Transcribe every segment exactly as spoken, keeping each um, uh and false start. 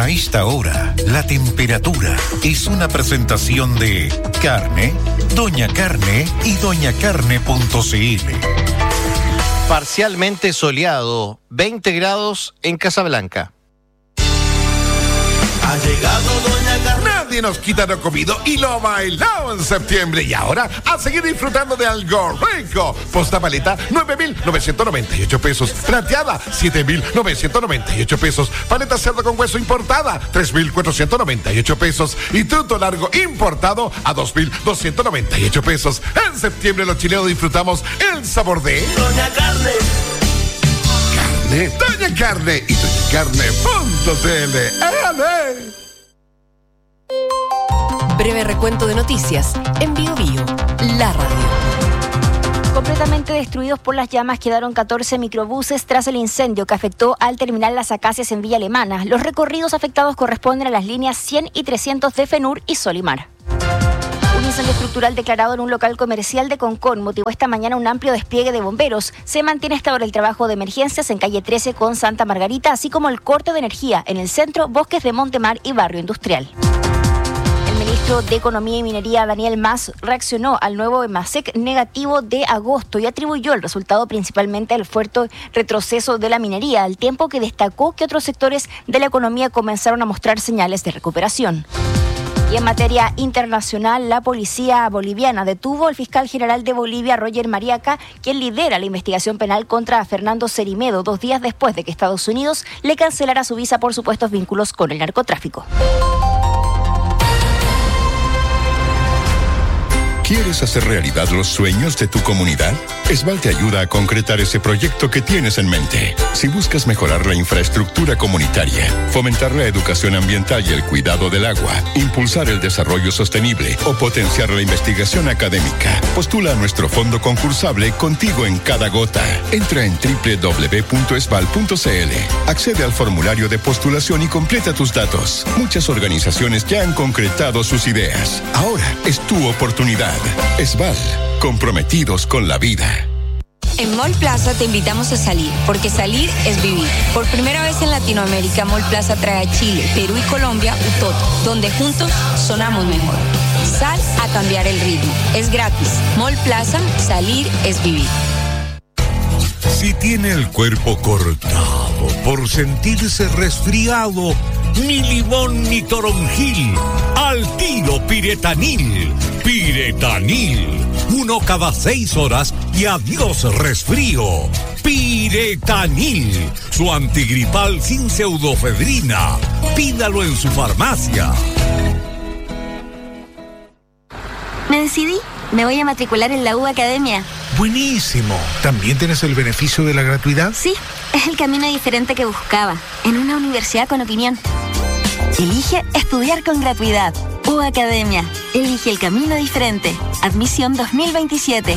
A esta hora, la temperatura es una presentación de Carne, Doña Carne y doña carne punto c l. Parcialmente soleado, veinte grados en Casablanca. Ha llegado Doña Carne. Nadie nos quita lo comido y lo bailado en septiembre. Y ahora, a seguir disfrutando de algo rico. Posta paleta, nueve mil novecientos noventa y ocho pesos. Plateada, siete mil novecientos noventa y ocho pesos. Paleta cerdo con hueso importada, tres mil cuatrocientos noventa y ocho pesos. Y truto largo importado a dos mil doscientos noventa y ocho pesos. En septiembre los chilenos disfrutamos el sabor de Doña Carne. Carne, Doña Carne y doña carne punto c l. ¡Ale! Breve recuento de noticias en Bio Bio, la radio. Completamente destruidos por las llamas quedaron catorce microbuses tras el incendio que afectó al terminal Las Acacias en Villa Alemana. Los recorridos afectados corresponden a las líneas cien y trescientos de FENUR y Solimar. Un incendio estructural declarado en un local comercial de Concón motivó esta mañana un amplio despliegue de bomberos. Se mantiene hasta ahora el trabajo de emergencias en calle trece con Santa Margarita, así como el corte de energía en el centro, Bosques de Montemar y Barrio Industrial. El ministro de Economía y Minería, Daniel Mas, reaccionó al nuevo EMASEC negativo de agosto y atribuyó el resultado principalmente al fuerte retroceso de la minería, al tiempo que destacó que otros sectores de la economía comenzaron a mostrar señales de recuperación. Y en materia internacional, la policía boliviana detuvo al fiscal general de Bolivia, Roger Mariaca, quien lidera la investigación penal contra Fernando Cerimedo, dos días después de que Estados Unidos le cancelara su visa por supuestos vínculos con el narcotráfico. ¿Quieres hacer realidad los sueños de tu comunidad? Esval te ayuda a concretar ese proyecto que tienes en mente. Si buscas mejorar la infraestructura comunitaria, fomentar la educación ambiental y el cuidado del agua, impulsar el desarrollo sostenible o potenciar la investigación académica, postula a nuestro fondo concursable Contigo en Cada Gota. Entra en doble u doble u doble u punto esval punto c l, accede al formulario de postulación y completa tus datos. Muchas organizaciones ya han concretado sus ideas. Ahora es tu oportunidad. Esval, comprometidos con la vida. En Mall Plaza te invitamos a salir, porque salir es vivir. Por primera vez en Latinoamérica, Mall Plaza trae a Chile, Perú y Colombia Utoto, donde juntos sonamos mejor. Sal a cambiar el ritmo. Es gratis. Mall Plaza, salir es vivir. Si tiene el cuerpo cortado por sentirse resfriado, ni limón ni toronjil, al tiro Piretanil. Piretanil, uno cada seis horas y adiós resfrío. Piretanil, su antigripal sin pseudofedrina. Pídalo en su farmacia. Me decidí, me voy a matricular en la U Academia. Buenísimo. ¿También tienes el beneficio de la gratuidad? Sí, es el camino diferente que buscaba, en una universidad con opinión. Elige estudiar con gratuidad. U Academia. Elige el camino diferente. Admisión dos mil veintisiete.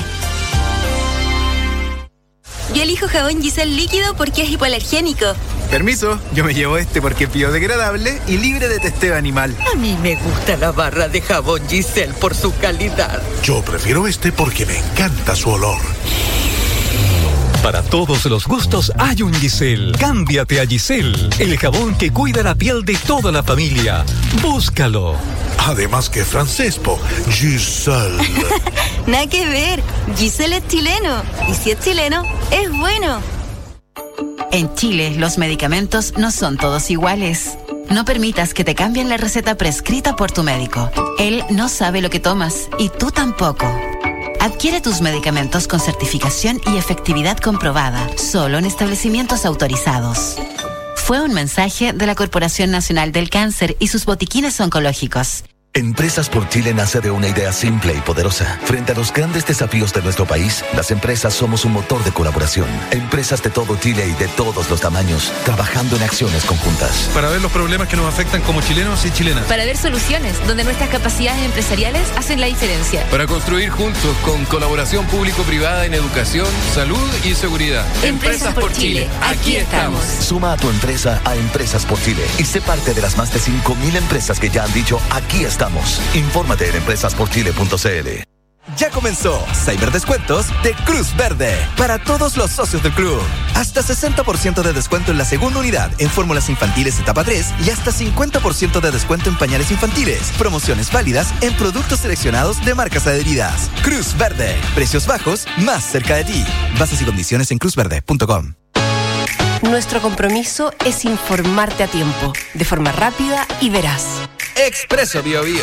Yo elijo jabón Giselle líquido porque es hipoalergénico. Permiso, yo me llevo este porque es biodegradable y libre de testeo animal. A mí me gusta la barra de jabón Giselle por su calidad. Yo prefiero este porque me encanta su olor. Para todos los gustos hay un Giselle. Cámbiate a Giselle, el jabón que cuida la piel de toda la familia. Búscalo. Además que francés, po. Giselle. Nada que ver. Giselle es chileno. Y si es chileno, es bueno. En Chile, los medicamentos no son todos iguales. No permitas que te cambien la receta prescrita por tu médico. Él no sabe lo que tomas y tú tampoco. Adquiere tus medicamentos con certificación y efectividad comprobada, solo en establecimientos autorizados. Fue un mensaje de la Corporación Nacional del Cáncer y sus botiquines oncológicos. Empresas por Chile nace de una idea simple y poderosa. Frente a los grandes desafíos de nuestro país, las empresas somos un motor de colaboración. Empresas de todo Chile y de todos los tamaños, trabajando en acciones conjuntas. Para ver los problemas que nos afectan como chilenos y chilenas. Para ver soluciones donde nuestras capacidades empresariales hacen la diferencia. Para construir juntos con colaboración público-privada en educación, salud y seguridad. Empresas, Empresas por, por Chile. Chile. Aquí estamos. Suma a tu empresa a Empresas por Chile y sé parte de las más de cinco mil empresas que ya han dicho aquí estamos. Infórmate en empresas por chile punto c l. ya comenzó. Cyberdescuentos de Cruz Verde para todos los socios del club. Hasta sesenta por ciento de descuento en la segunda unidad en fórmulas infantiles etapa tres y hasta cincuenta por ciento de descuento en pañales infantiles. Promociones válidas en productos seleccionados de marcas adheridas. Cruz Verde. Precios bajos más cerca de ti. Bases y condiciones en cruz verde punto com. Nuestro compromiso es informarte a tiempo, de forma rápida y veraz. Expreso Bio Bio.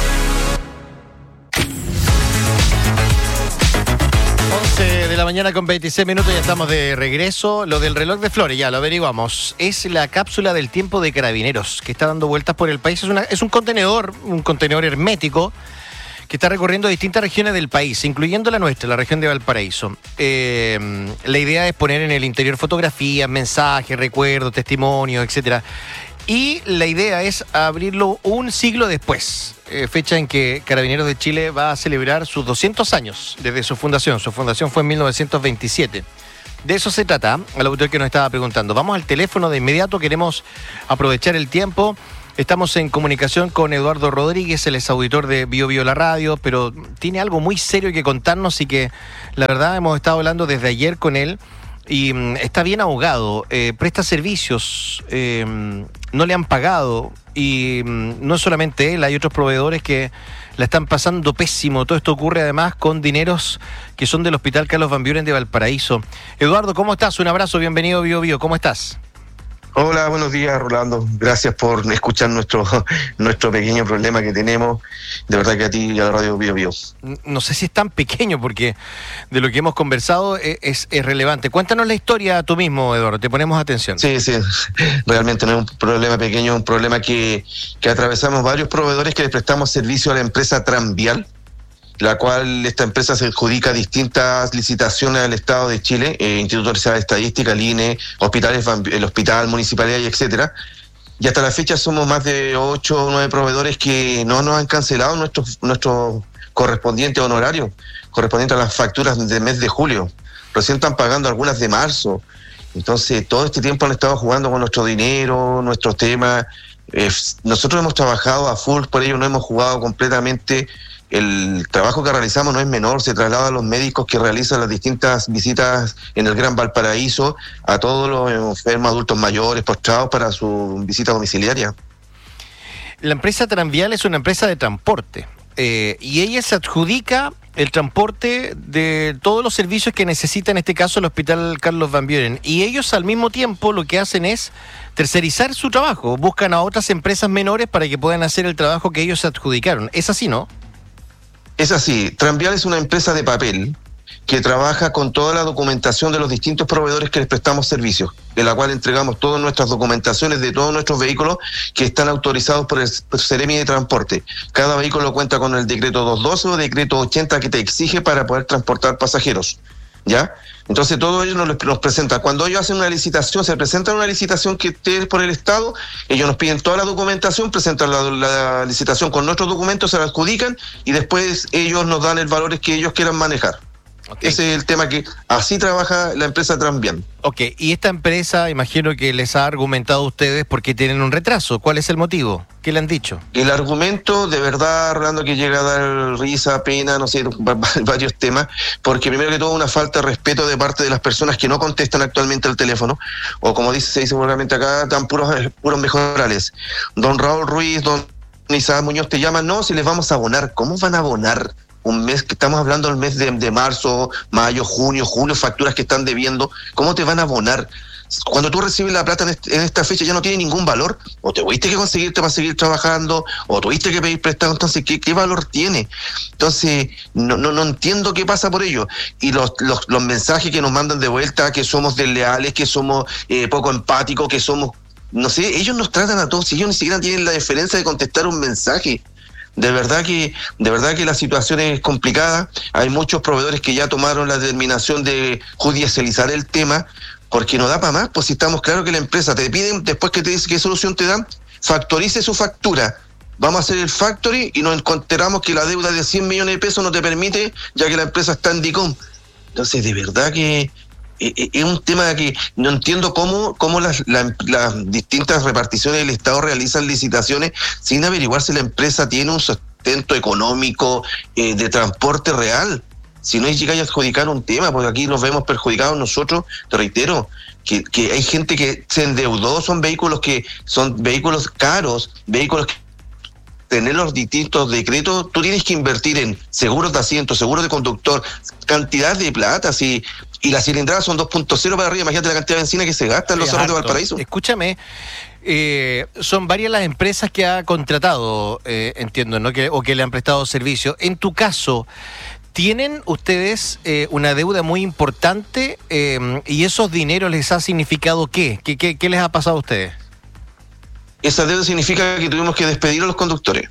once de la mañana con veintiséis minutos, ya estamos de regreso. Lo del reloj de flores, ya lo averiguamos. Es la cápsula del tiempo de Carabineros que está dando vueltas por el país. Es, una, es un contenedor, un contenedor hermético que está recorriendo distintas regiones del país, incluyendo la nuestra, la región de Valparaíso. Eh, la idea es poner en el interior fotografías, mensajes, recuerdos, testimonios, etcétera. Y la idea es abrirlo un siglo después, eh, fecha en que Carabineros de Chile va a celebrar sus doscientos años desde su fundación. Su fundación fue en mil novecientos veintisiete. De eso se trata, al auditor que nos estaba preguntando. Vamos al teléfono de inmediato, queremos aprovechar el tiempo. Estamos en comunicación con Eduardo Rodríguez, él es auditor de Bio Bio La Radio, pero tiene algo muy serio que contarnos y que la verdad hemos estado hablando desde ayer con él y mm, está bien ahogado, eh, presta servicios, eh, no le han pagado y mm, no solamente él, hay otros proveedores que la están pasando pésimo. Todo esto ocurre además con dineros que son del Hospital Carlos Van Buren de Valparaíso. Eduardo, ¿cómo estás? Un abrazo, bienvenido a Bio Bio, ¿cómo estás? Hola, buenos días, Rolando. Gracias por escuchar nuestro nuestro pequeño problema que tenemos. De verdad que a ti y a la radio Bio Bio. No sé si es tan pequeño porque de lo que hemos conversado es, es, es relevante. Cuéntanos la historia tú mismo, Eduardo, te ponemos atención. Sí, sí, realmente no es un problema pequeño, es un problema que, que atravesamos varios proveedores que les prestamos servicio a la empresa Tranvial, la cual esta empresa se adjudica distintas licitaciones al Estado de Chile, eh, Instituto Nacional de Estadística, el I N E, hospitales, el hospital, municipalidad y etcétera. Y hasta la fecha somos más de ocho o nueve proveedores que no nos han cancelado nuestros nuestros correspondientes honorarios, correspondientes a las facturas del mes de julio. Recién están pagando algunas de marzo. Entonces, todo este tiempo han estado jugando con nuestro dinero, nuestros temas. Eh, nosotros hemos trabajado a full, por ello no hemos jugado completamente. El trabajo que realizamos no es menor, se traslada a los médicos que realizan las distintas visitas en el Gran Valparaíso, a todos los enfermos, adultos mayores, postrados para su visita domiciliaria. La empresa Tranvial es una empresa de transporte eh, y ella se adjudica el transporte de todos los servicios que necesita, en este caso, el Hospital Carlos Van Buren. Y ellos al mismo tiempo lo que hacen es tercerizar su trabajo, buscan a otras empresas menores para que puedan hacer el trabajo que ellos se adjudicaron. ¿Es así, no? Es así, Tranvial es una empresa de papel que trabaja con toda la documentación de los distintos proveedores que les prestamos servicios, de la cual entregamos todas nuestras documentaciones de todos nuestros vehículos que están autorizados por el Seremi de Transporte. Cada vehículo cuenta con el decreto doscientos doce o decreto ochenta que te exige para poder transportar pasajeros, ¿ya? Entonces todo ello nos, nos presenta. Cuando ellos hacen una licitación, se presenta una licitación que esté por el Estado, ellos nos piden toda la documentación, presentan la, la licitación con nuestros documentos, se la adjudican y después ellos nos dan el valor que ellos quieran manejar. Okay. Ese es el tema, que así trabaja la empresa Tranvial. Ok, y esta empresa, imagino que les ha argumentado a ustedes por qué tienen un retraso. ¿Cuál es el motivo? ¿Qué le han dicho? El argumento, de verdad, Rolando, que llega a dar risa, pena, no sé, varios temas, porque primero que todo una falta de respeto de parte de las personas que no contestan actualmente el teléfono, o como dice, se dice vulgarmente acá, tan puros, puros mejorales. Don Raúl Ruiz, don Isaac Muñoz te llaman, no, si les vamos a abonar. ¿Cómo van a abonar? Un mes, que estamos hablando del mes de, de marzo, mayo, junio, julio, facturas que están debiendo, ¿cómo te van a abonar? Cuando tú recibes la plata en, este, en esta fecha ya no tiene ningún valor, o te tuviste que conseguirte para seguir trabajando, o tuviste que pedir prestado, entonces, ¿qué, qué valor tiene? Entonces, no, no, no entiendo qué pasa por ello. Y los, los, los mensajes que nos mandan de vuelta, que somos desleales, que somos eh, poco empáticos, que somos, no sé, ellos nos tratan a todos, si ellos ni siquiera tienen la deferencia de contestar un mensaje. De verdad que de verdad que la situación es complicada. Hay muchos proveedores que ya tomaron la determinación de judicializar el tema, porque no da para más. Pues si estamos claros que la empresa te piden, después que te dice qué solución te dan, factorice su factura. Vamos a hacer el factory y nos encontramos que la deuda de cien millones de pesos no te permite, ya que la empresa está en DICOM. Entonces, de verdad que es un tema que no entiendo cómo, cómo las, la, las distintas reparticiones del Estado realizan licitaciones sin averiguar si la empresa tiene un, sustento económico, eh, de transporte real. Si no llegáis a adjudicar un tema, porque aquí nos vemos perjudicados nosotros, te reitero, que, que hay gente que se endeudó, son vehículos que son vehículos caros, vehículos que tener los distintos decretos, tú tienes que invertir en seguros de asiento, seguros de conductor, cantidad de plata, si, y las cilindradas son dos punto cero para arriba, imagínate la cantidad de benzina que se gasta en los cerros de Valparaíso. Escúchame, eh, son varias las empresas que ha contratado, eh, entiendo, ¿no? Que, o que le han prestado servicio. En tu caso, ¿tienen ustedes eh, una deuda muy importante eh, y esos dineros les ha significado qué? ¿Qué, qué? ¿Qué les ha pasado a ustedes? Esa deuda significa que tuvimos que despedir a los conductores.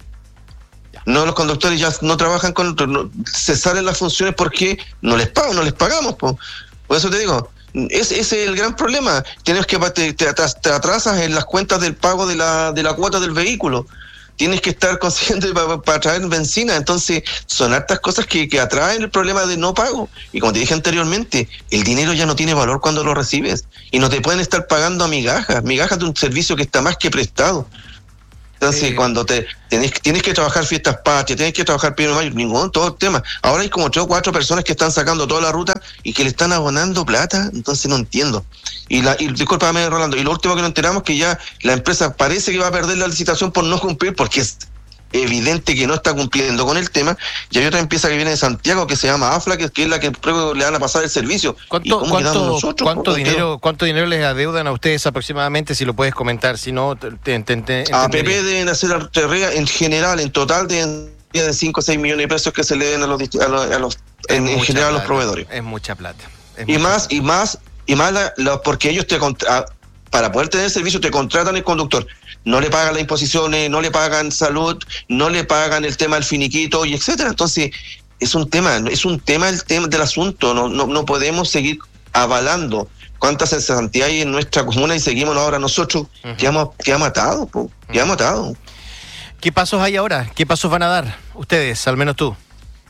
No, los conductores ya no trabajan con... No, se salen las funciones porque no les pagan, no les pagamos. Po. Por eso te digo, ese, ese es el gran problema. Tienes que te, te, te atrasas en las cuentas del pago de la, de la cuota del vehículo. Tienes que estar consciente para, para traer benzina. Entonces, son hartas cosas que, que atraen el problema de no pago. Y como te dije anteriormente, el dinero ya no tiene valor cuando lo recibes. Y no te pueden estar pagando a migajas, migajas de un servicio que está más que prestado. Entonces, sí. cuando te tenés, tienes que trabajar fiestas patrias, tienes que trabajar primero de mayo, ningún, todo el tema. Ahora hay como tres o cuatro personas que están sacando toda la ruta y que le están abonando plata, entonces no entiendo. Y, la, y discúlpame, Rolando, y lo último que nos enteramos es que ya la empresa parece que va a perder la licitación por no cumplir, porque es evidente que no está cumpliendo con el tema. Y hay otra empresa que viene de Santiago que se llama AFLA, que, que es la que le van a pasar el servicio. ¿Cuánto, ¿cuánto, nosotros, ¿cuánto dinero cuánto dinero les adeudan a ustedes aproximadamente? Si lo puedes comentar, si no... Te, te, te, a P P deben hacer en general, en total, de cinco o seis millones de pesos que se le den a los, a los, a los en, en general a los proveedores. Es mucha plata. Es y, mucha más, plata. y más, y más, la, la, porque ellos te contra, para poder tener servicio te contratan el conductor. No le pagan las imposiciones, no le pagan salud, no le pagan el tema del finiquito y etcétera. Entonces, es un tema, es un tema el tema del asunto. No, no, no podemos seguir avalando cuántas cesantías hay en nuestra comuna y seguimos ahora nosotros, uh-huh. que, hemos, que ha matado, po, que ha matado. ¿Qué pasos hay ahora? ¿Qué pasos van a dar ustedes, al menos tú?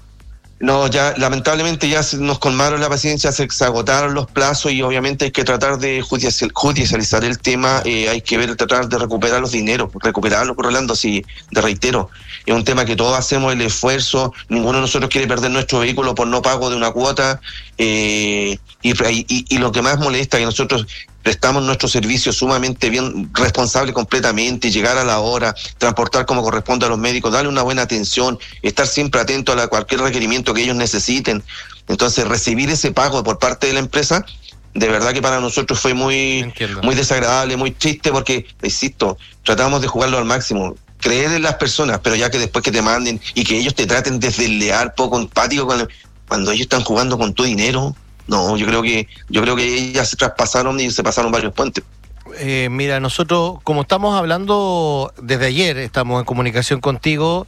No, ya lamentablemente ya se nos colmaron la paciencia, se, se agotaron los plazos y obviamente hay que tratar de judicial, judicializar el tema, eh, hay que ver, tratar de recuperar los dineros, recuperarlos, Rolando, si te reitero, es un tema que todos hacemos el esfuerzo, ninguno de nosotros quiere perder nuestro vehículo por no pago de una cuota, eh, y, y, y lo que más molesta es que nosotros prestamos nuestro servicio sumamente bien, responsable completamente, llegar a la hora, transportar como corresponde a los médicos, darle una buena atención, estar siempre atento a la, cualquier requerimiento que ellos necesiten. Entonces, recibir ese pago por parte de la empresa, de verdad que para nosotros fue muy, Entiendo. muy desagradable, muy triste, porque, insisto, tratamos de jugarlo al máximo. Creer en las personas, pero ya que después que te manden y que ellos te traten de desleal, poco empático, con el, cuando ellos están jugando con tu dinero... No, yo creo que yo creo que ellas se traspasaron y se pasaron varios puentes. Eh, mira, nosotros, como estamos hablando desde ayer, estamos en comunicación contigo,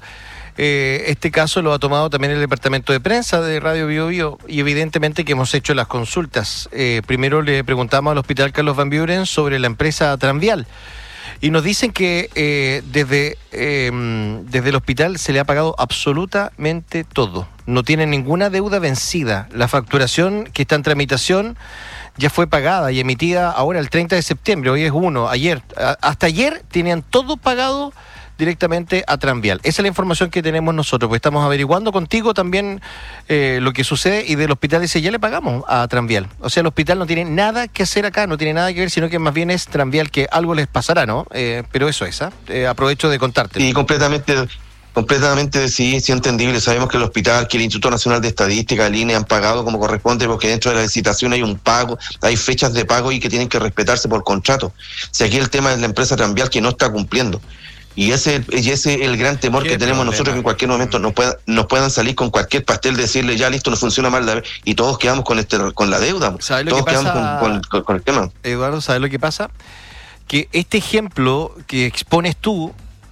eh, este caso lo ha tomado también el departamento de prensa de Radio Bio Bio y evidentemente que hemos hecho las consultas. Eh, primero le preguntamos al Hospital Carlos Van Buren sobre la empresa Tranvial. Y nos dicen que eh, desde, eh, desde el hospital se le ha pagado absolutamente todo. No tiene ninguna deuda vencida. La facturación que está en tramitación ya fue pagada y emitida ahora el treinta de septiembre. Hoy es uno. Ayer, a, hasta ayer tenían todo pagado directamente a Tranvial. Esa es la información que tenemos nosotros, porque estamos averiguando contigo también eh, lo que sucede y del hospital dice, ya le pagamos a Tranvial. O sea, el hospital no tiene nada que hacer acá, no tiene nada que ver, sino que más bien es Tranvial que algo les pasará, ¿no? Eh, pero eso es, ¿ah? ¿eh? Eh, aprovecho de contarte. Y completamente... Completamente, sí, sí, entendible. Sabemos que el hospital, que el Instituto Nacional de Estadística, el I N E han pagado como corresponde, porque dentro de la licitación hay un pago, hay fechas de pago y que tienen que respetarse por contrato. Si aquí el tema es la empresa Tranvial que no está cumpliendo. Y ese, y ese es el gran temor que tenemos problema? nosotros, que en cualquier momento nos, pueda, nos puedan salir con cualquier pastel, decirle ya listo, no funciona mal, la, y todos quedamos con este con la deuda. ¿Sabes lo todos que pasa, quedamos con, con, con el tema. Eduardo, ¿sabes lo que pasa? Que este ejemplo que expones tú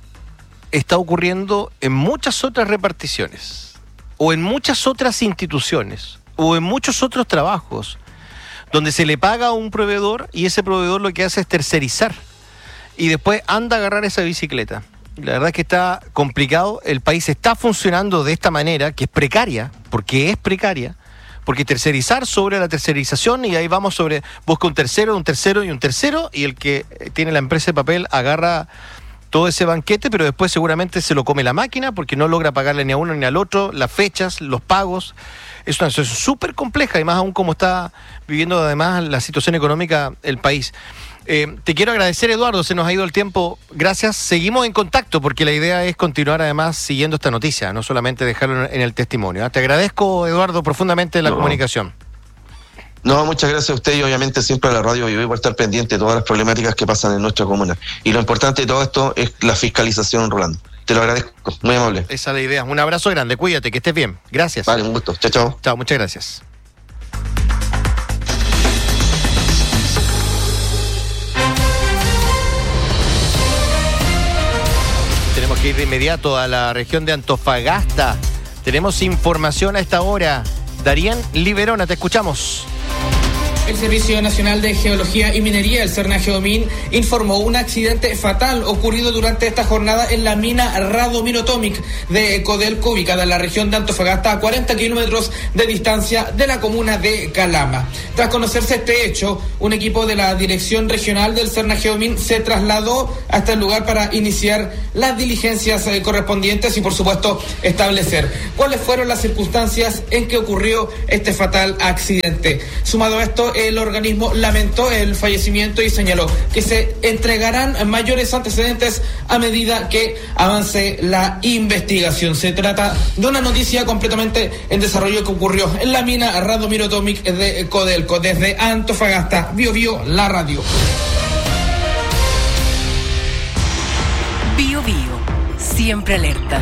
está ocurriendo en muchas otras reparticiones, o en muchas otras instituciones, o en muchos otros trabajos, donde se le paga a un proveedor y ese proveedor lo que hace es tercerizar, y después anda a agarrar esa bicicleta. La verdad es que está complicado, el país está funcionando de esta manera, que es precaria, porque es precaria, porque tercerizar sobre la tercerización, y ahí vamos sobre, busca un tercero, un tercero y un tercero, y el que tiene la empresa de papel agarra todo ese banquete, pero después seguramente se lo come la máquina porque no logra pagarle ni a uno ni al otro, las fechas, los pagos. Es una situación súper compleja y más aún como está viviendo además la situación económica el país. Eh, te quiero agradecer, Eduardo, se nos ha ido el tiempo. Gracias, seguimos en contacto porque la idea es continuar además siguiendo esta noticia, no solamente dejarlo en el testimonio. Te agradezco, Eduardo, profundamente la no. comunicación. No, muchas gracias a usted y obviamente siempre a la radio Vivo por estar pendiente de todas las problemáticas que pasan en nuestra comuna. Y lo importante de todo esto es la fiscalización, Rolando. Te lo agradezco, muy amable. Esa es la idea. Un abrazo grande, cuídate, que estés bien. Gracias. Vale, un gusto. Chao, chao. Chao, muchas gracias. Tenemos que ir de inmediato a la región de Antofagasta. Tenemos información a esta hora. Darían Liberona, te escuchamos. El Servicio Nacional de Geología y Minería, el CERNAGEOMIN, informó un accidente fatal ocurrido durante esta jornada en la mina Radomiro Tomic de Codelco, ubicada en la región de Antofagasta, a cuarenta kilómetros de distancia de la comuna de Calama. Tras conocerse este hecho, un equipo de la Dirección Regional del CERNAGEOMIN se trasladó hasta el lugar para iniciar las diligencias eh, correspondientes y, por supuesto, establecer cuáles fueron las circunstancias en que ocurrió este fatal accidente. Sumado a esto, el organismo lamentó el fallecimiento y señaló que se entregarán mayores antecedentes a medida que avance la investigación. Se trata de una noticia completamente en desarrollo que ocurrió en la mina Radomiro Tomic de Codelco. Desde Antofagasta, Bio Bio, la radio. Bio Bio, siempre alerta.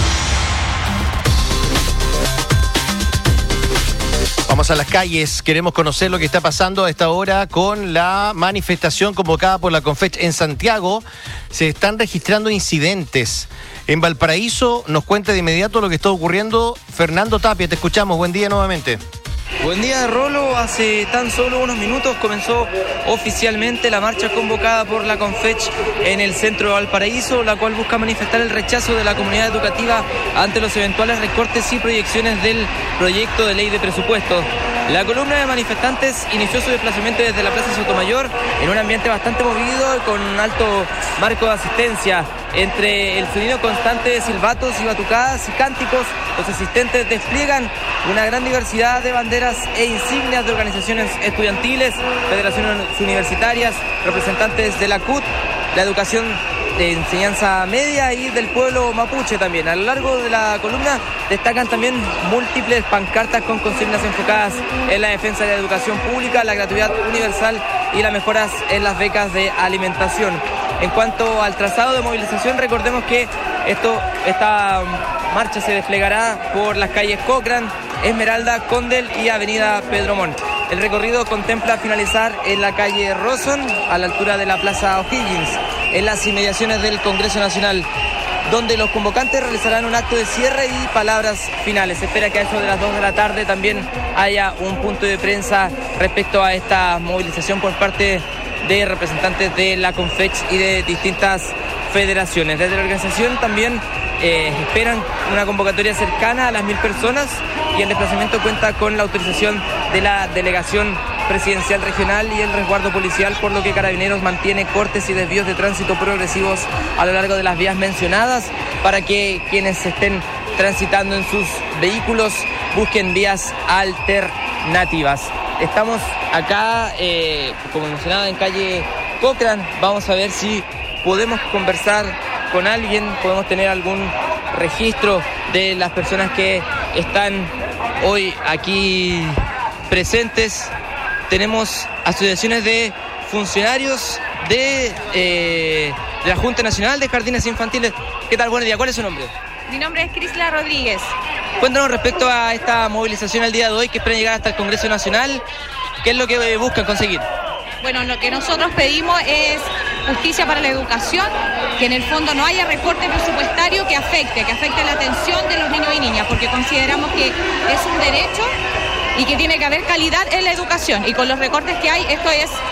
Vamos a las calles, queremos conocer lo que está pasando a esta hora con la manifestación convocada por la CONFECH en Santiago. Se están registrando incidentes. En Valparaíso nos cuenta de inmediato lo que está ocurriendo Fernando Tapia, te escuchamos, buen día nuevamente. Buen día, Rolo. Hace tan solo unos minutos comenzó oficialmente la marcha convocada por la CONFECH en el centro de Valparaíso, la cual busca manifestar el rechazo de la comunidad educativa ante los eventuales recortes y proyecciones del proyecto de ley de presupuestos. La columna de manifestantes inició su desplazamiento desde la Plaza Sotomayor en un ambiente bastante movido y con un alto marco de asistencia. Entre el sonido constante de silbatos y batucadas y cánticos, los asistentes despliegan una gran diversidad de banderas e insignias de organizaciones estudiantiles, federaciones universitarias, representantes de la C U T, la educación de enseñanza media y del pueblo mapuche también. A lo largo de la columna destacan también múltiples pancartas con consignas enfocadas en la defensa de la educación pública, la gratuidad universal y las mejoras en las becas de alimentación. En cuanto al trazado de movilización, recordemos que esto, esta marcha se desplegará por las calles Cochrane, Esmeralda, Condel y Avenida Pedro Montt. El recorrido contempla finalizar en la calle Rosson, a la altura de la Plaza O'Higgins, en las inmediaciones del Congreso Nacional, donde los convocantes realizarán un acto de cierre y palabras finales. Se espera que a eso de las dos de la tarde también haya un punto de prensa respecto a esta movilización por parte de representantes de la CONFECH y de distintas federaciones. Desde la organización también eh, esperan una convocatoria cercana a las mil personas y el desplazamiento cuenta con la autorización de la delegación presidencial regional y el resguardo policial, por lo que Carabineros mantiene cortes y desvíos de tránsito progresivos a lo largo de las vías mencionadas para que quienes estén transitando en sus vehículos busquen vías alternativas. Estamos acá, eh, como mencionaba, en calle Cochrane. Vamos a ver si podemos conversar con alguien, podemos tener algún registro de las personas que están hoy aquí presentes. Tenemos asociaciones de funcionarios de, eh, de la Junta Nacional de Jardines Infantiles. ¿Qué tal? Buenos días. ¿Cuál es su nombre? Mi nombre es Crisla Rodríguez. Cuéntanos respecto a esta movilización el día de hoy, que esperan llegar hasta el Congreso Nacional. ¿Qué es lo que buscan conseguir? Bueno, lo que nosotros pedimos es justicia para la educación, que en el fondo no haya recorte presupuestario que afecte, que afecte la atención de los niños y niñas, porque consideramos que es un derecho y que tiene que haber calidad en la educación. Y con los recortes que hay, esto es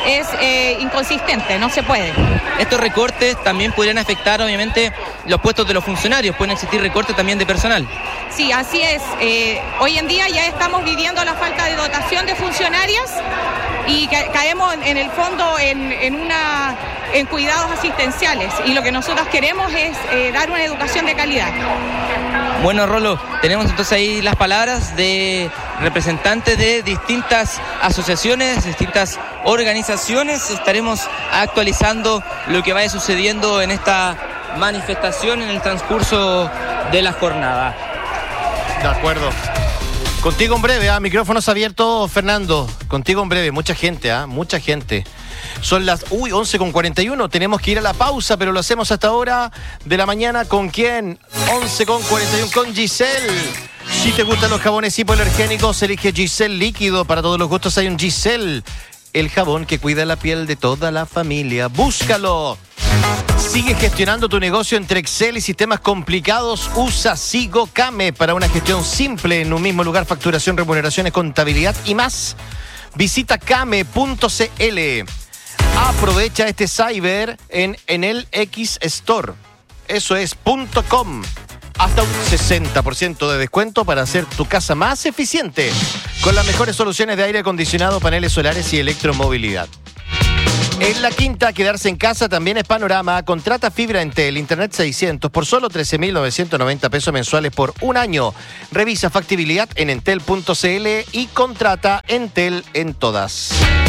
es eh, inconsistente, no se puede. Estos recortes también podrían afectar, obviamente, los puestos de los funcionarios. Pueden existir recortes también de personal. Sí, así es. Eh, hoy en día ya estamos viviendo la falta de dotación de funcionarios y ca- caemos en, en el fondo en, en, una, en cuidados asistenciales. Y lo que nosotros queremos es eh, dar una educación de calidad. Bueno, Rolo, tenemos entonces ahí las palabras de representantes de distintas asociaciones, distintas organizaciones. Estaremos actualizando lo que vaya sucediendo en esta manifestación en el transcurso de la jornada. De acuerdo. Contigo en breve, ¿ah? Micrófonos abiertos, Fernando. Contigo en breve, mucha gente, ¿ah? Mucha gente. Son las, uy, once con cuarenta y uno, tenemos que ir a la pausa, pero lo hacemos hasta ahora de la mañana. ¿Con quién? once con cuarenta y uno, con Giselle. Si te gustan los jabones hipoalergénicos, elige Giselle líquido. Para todos los gustos hay un Giselle, el jabón que cuida la piel de toda la familia. Búscalo. Sigue gestionando tu negocio entre Excel y sistemas complicados. Usa SigoCame para una gestión simple en un mismo lugar, facturación, remuneraciones, contabilidad y más. Visita came punto cl. Aprovecha este cyber en Enel X Store. Eso es .com. Hasta un sesenta por ciento de descuento para hacer tu casa más eficiente con las mejores soluciones de aire acondicionado, paneles solares y electromovilidad. En La Quinta, quedarse en casa también es panorama. Contrata fibra Entel, internet seiscientos por solo trece mil novecientos noventa pesos mensuales por un año. Revisa factibilidad en entel punto cl y contrata Entel en todas.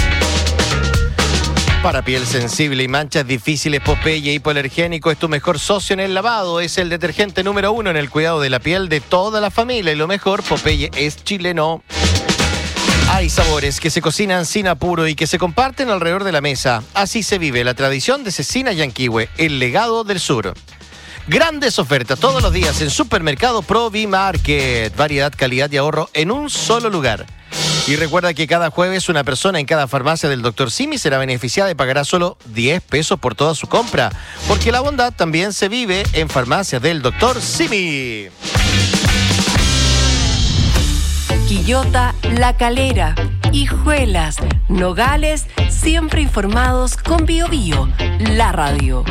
Para piel sensible y manchas difíciles, Popeye Hipoalergénico es tu mejor socio en el lavado. Es el detergente número uno en el cuidado de la piel de toda la familia. Y lo mejor, Popeye es chileno. Hay sabores que se cocinan sin apuro y que se comparten alrededor de la mesa. Así se vive la tradición de Cecina Yanquihue, el legado del sur. Grandes ofertas todos los días en Supermercado Provi Market. Variedad, calidad y ahorro en un solo lugar. Y recuerda que cada jueves una persona en cada farmacia del doctor Simi será beneficiada y pagará solo diez pesos por toda su compra. Porque la bondad también se vive en farmacias del doctor Simi. Quillota, La Calera, Hijuelas, Nogales, siempre informados con Bio Bio, la radio.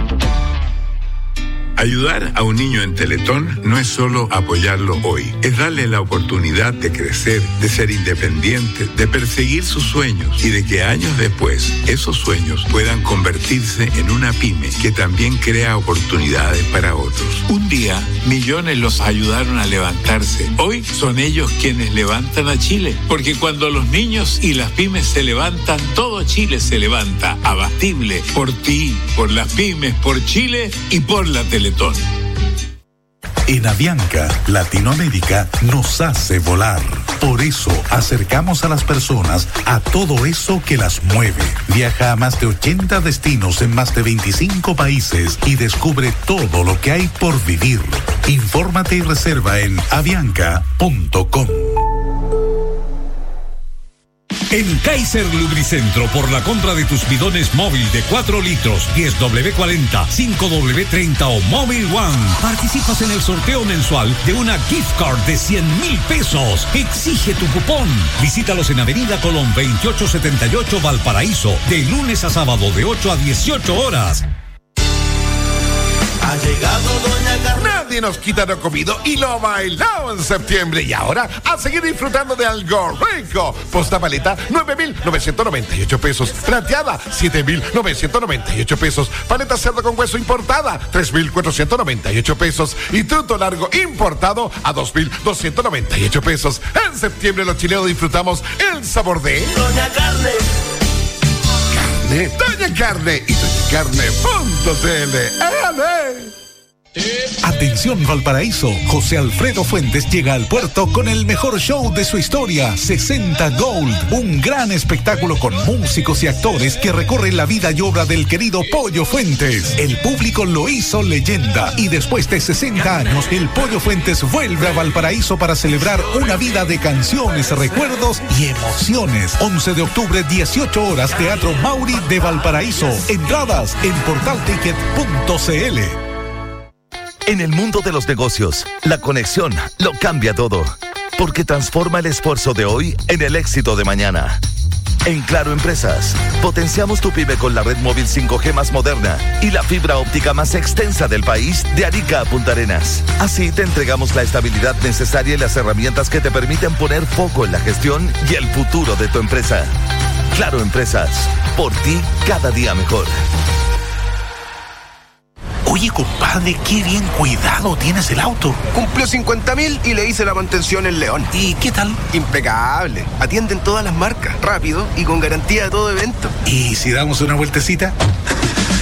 Ayudar a un niño en Teletón no es solo apoyarlo hoy, es darle la oportunidad de crecer, de ser independiente, de perseguir sus sueños y de que años después esos sueños puedan convertirse en una pyme que también crea oportunidades para otros. Un día, millones los ayudaron a levantarse. Hoy son ellos quienes levantan a Chile, porque cuando los niños y las pymes se levantan, todo Chile se levanta. Abatible por ti, por las pymes, por Chile y por la Teletón. En Avianca, Latinoamérica nos hace volar. Por eso acercamos a las personas a todo eso que las mueve. Viaja a más de ochenta destinos en más de veinticinco países y descubre todo lo que hay por vivir. Infórmate y reserva en avianca punto com. En Kaiser Lubricentro, por la compra de tus bidones móvil de cuatro litros, diez doble cuarenta, cinco doble treinta o Móvil One, participas en el sorteo mensual de una gift card de cien mil pesos. Exige tu cupón. Visítalos en Avenida Colón veintiocho setenta y ocho, Valparaíso, de lunes a sábado de ocho a dieciocho horas. Ha llegado Doña Carmen. Nadie nos quita lo comido y lo bailado en septiembre. Y ahora, a seguir disfrutando de algo rico. Posta paleta, nueve mil novecientos noventa y ocho pesos. Plateada, siete mil novecientos noventa y ocho pesos. Paleta cerdo con hueso importada, tres mil cuatrocientos noventa y ocho pesos. Y truto largo importado a dos mil doscientos noventa y ocho pesos. En septiembre los chilenos disfrutamos el sabor de Doña Carne. Carne, Doña Carne y doña carne punto cl. ¡Éale! Atención Valparaíso, José Alfredo Fuentes llega al puerto con el mejor show de su historia, sesenta Gold, un gran espectáculo con músicos y actores que recorren la vida y obra del querido Pollo Fuentes. El público lo hizo leyenda y después de sesenta años, el Pollo Fuentes vuelve a Valparaíso para celebrar una vida de canciones, recuerdos y emociones. once de octubre, dieciocho horas, Teatro Mauri de Valparaíso. Entradas en portal ticket punto cl. En el mundo de los negocios, la conexión lo cambia todo, porque transforma el esfuerzo de hoy en el éxito de mañana. En Claro Empresas, potenciamos tu pyme con la red móvil cinco G más moderna y la fibra óptica más extensa del país de Arica a Punta Arenas. Así te entregamos la estabilidad necesaria y las herramientas que te permiten poner foco en la gestión y el futuro de tu empresa. Claro Empresas, por ti cada día mejor. Oye, compadre, qué bien cuidado tienes el auto. Cumplió cincuenta mil y le hice la mantención en León. ¿Y qué tal? Impecable. Atienden todas las marcas, rápido y con garantía de todo evento. ¿Y si damos una vueltecita?